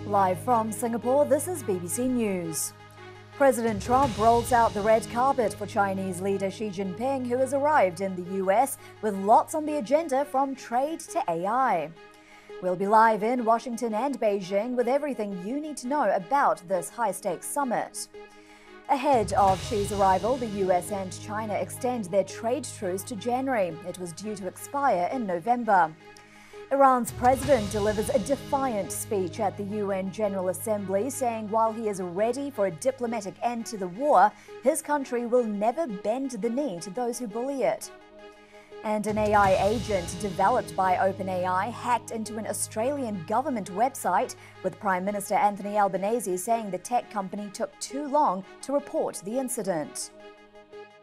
Live from Singapore, this is BBC News. President Trump rolls out the red carpet for Chinese leader Xi Jinping, who has arrived in the US with lots on the agenda from trade to AI. We'll be live in Washington and Beijing with everything you need to know about this high-stakes summit. Ahead of Xi's arrival, the US and China extend their trade truce to January. It was due to expire in November. Iran's president delivers a defiant speech at the UN General Assembly, saying while he is ready for a diplomatic end to the war, his country will never bend the knee to those who bully it. And an AI agent developed by OpenAI hacked into an Australian government website, with Prime Minister Anthony Albanese saying the tech company took too long to report the incident.